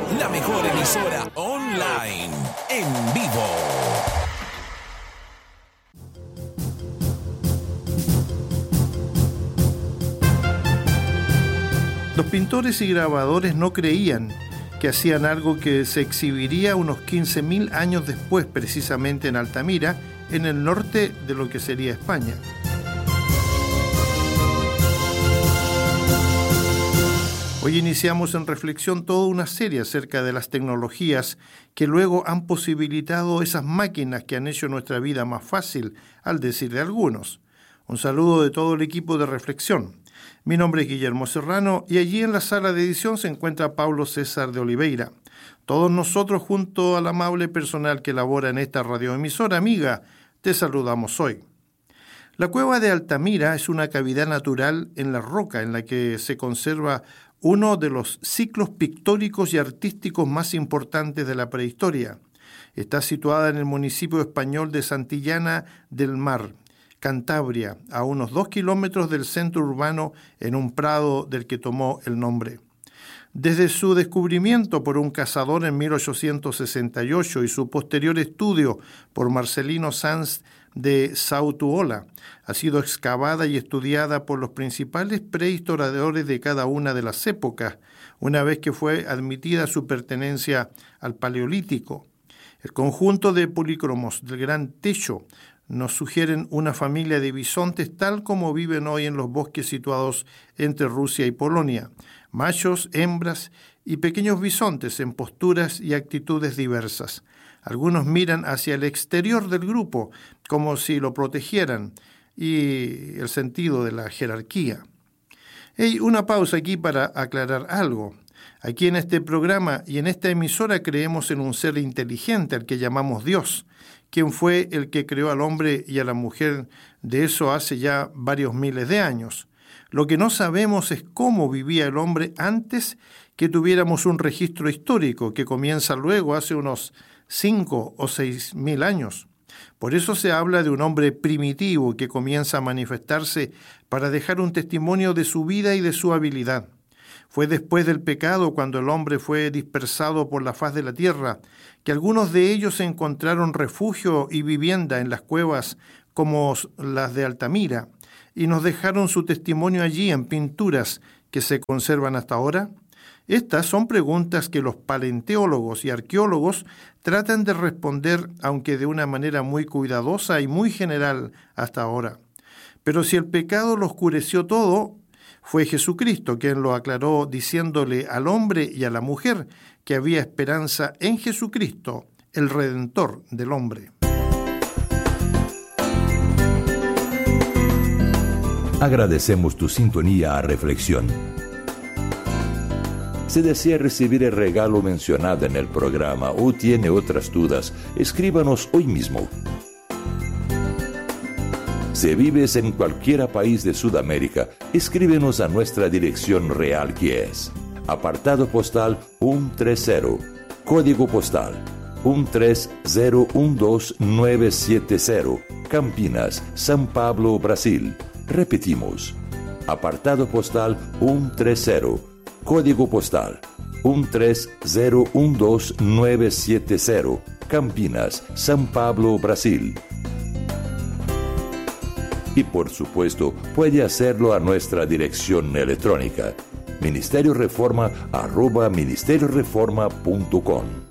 la mejor emisora online, en vivo. Los pintores y grabadores no creían que hacían algo que se exhibiría unos 15.000 años después, precisamente en Altamira, en el norte de lo que sería España. Hoy iniciamos en reflexión toda una serie acerca de las tecnologías que luego han posibilitado esas máquinas que han hecho nuestra vida más fácil, al decir de algunos. Un saludo de todo el equipo de reflexión. Mi nombre es Guillermo Serrano y allí en la sala de edición se encuentra Pablo César de Oliveira. Todos nosotros, junto al amable personal que labora en esta radioemisora amiga, te saludamos hoy. La cueva de Altamira es una cavidad natural en la roca en la que se conserva uno de los ciclos pictóricos y artísticos más importantes de la prehistoria. Está situada en el municipio español de Santillana del Mar, Cantabria, a unos 2 kilómetros del centro urbano, en un prado del que tomó el nombre. Desde su descubrimiento por un cazador en 1868 y su posterior estudio por Marcelino Sanz de Sautuola, ha sido excavada y estudiada por los principales prehistoriadores de cada una de las épocas, una vez que fue admitida su pertenencia al Paleolítico. El conjunto de polícromos del Gran Techo nos sugieren una familia de bisontes tal como viven hoy en los bosques situados entre Rusia y Polonia, machos, hembras y pequeños bisontes en posturas y actitudes diversas. Algunos miran hacia el exterior del grupo como si lo protegieran, y el sentido de la jerarquía. Una pausa aquí para aclarar algo. Aquí en este programa y en esta emisora creemos en un ser inteligente al que llamamos Dios, quien fue el que creó al hombre y a la mujer, de eso hace ya varios miles de años. Lo que no sabemos es cómo vivía el hombre antes que tuviéramos un registro histórico que comienza luego hace unos 5 o 6 mil años. Por eso se habla de un hombre primitivo que comienza a manifestarse para dejar un testimonio de su vida y de su habilidad. Fue después del pecado, cuando el hombre fue dispersado por la faz de la tierra, que algunos de ellos encontraron refugio y vivienda en las cuevas como las de Altamira, y nos dejaron su testimonio allí en pinturas que se conservan hasta ahora. Estas son preguntas que los paleontólogos y arqueólogos tratan de responder, aunque de una manera muy cuidadosa y muy general hasta ahora. Pero si el pecado lo oscureció todo, fue Jesucristo quien lo aclaró, diciéndole al hombre y a la mujer que había esperanza en Jesucristo, el Redentor del hombre. Agradecemos tu sintonía a Reflexión. Si desea recibir el regalo mencionado en el programa o tiene otras dudas, escríbanos hoy mismo. Si vives en cualquier país de Sudamérica, escríbenos a nuestra dirección real, que es apartado postal 130, código postal 13012970, Campinas, São Paulo, Brasil. Repetimos, apartado postal 130, código postal 13012970, Campinas, São Paulo, Brasil. Y por supuesto, puede hacerlo a nuestra dirección electrónica, ministerioreforma@ministerioreforma.com.